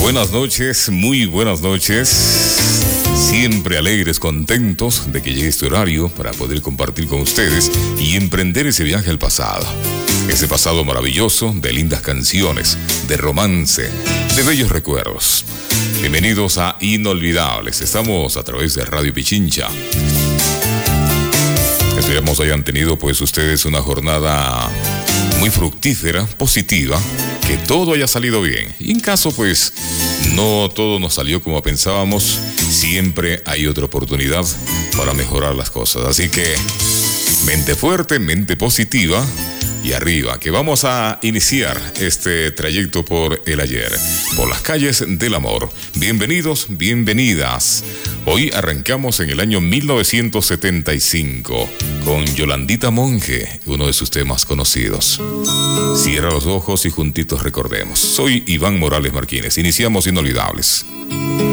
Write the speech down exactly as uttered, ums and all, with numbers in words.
Buenas noches, muy buenas noches. Siempre alegres, contentos de que llegue este horario para poder compartir con ustedes y emprender ese viaje al pasado. Ese pasado maravilloso de lindas canciones, de romance, de bellos recuerdos. Bienvenidos a Inolvidables. Estamos a través de Radio Pichincha. Esperamos hayan tenido pues ustedes una jornada muy fructífera, positiva, que todo haya salido bien. Y en caso pues no todo nos salió como pensábamos, siempre hay otra oportunidad para mejorar las cosas. Así que mente fuerte, mente positiva y arriba, que vamos a iniciar este trayecto por el ayer, por las calles del amor. Bienvenidos, bienvenidas. Hoy arrancamos en el año mil novecientos setenta y cinco con Yolandita Monge, uno de sus temas conocidos. Cierra los ojos y juntitos recordemos. Soy Iván Morales Martínez. Iniciamos Inolvidables.